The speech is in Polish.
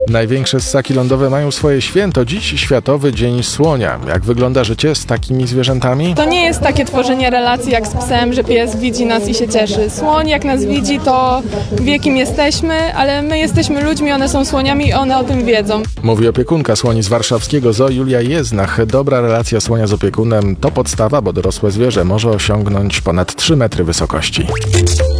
Największe ssaki lądowe mają swoje święto. Dziś Światowy Dzień Słonia. Jak wygląda życie z takimi zwierzętami? To nie jest takie tworzenie relacji jak z psem, że pies widzi nas i się cieszy. Słoń jak nas widzi, to wie, kim jesteśmy, ale my jesteśmy ludźmi, one są słoniami i one o tym wiedzą. Mówi opiekunka słoni z warszawskiego zoo Julia Jeznach. Dobra relacja słonia z opiekunem to podstawa, bo dorosłe zwierzę może osiągnąć ponad 3 metry wysokości.